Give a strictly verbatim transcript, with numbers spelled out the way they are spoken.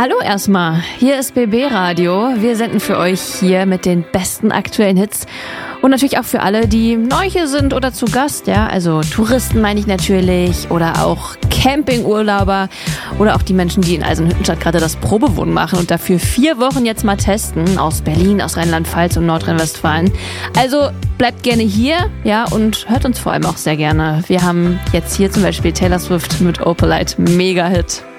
Hallo erstmal, hier ist B B Radio. Wir senden für euch hier mit den besten aktuellen Hits und natürlich auch für alle, die neu hier sind oder zu Gast, ja, also Touristen meine ich natürlich oder auch Campingurlauber oder auch die Menschen, die in Eisenhüttenstadt gerade das Probewohnen machen und dafür vier Wochen jetzt mal testen aus Berlin, aus Rheinland-Pfalz und Nordrhein-Westfalen. Also bleibt gerne hier, ja, und hört uns vor allem auch sehr gerne. Wir haben jetzt hier zum Beispiel Taylor Swift mit Opalite, Mega-Hit.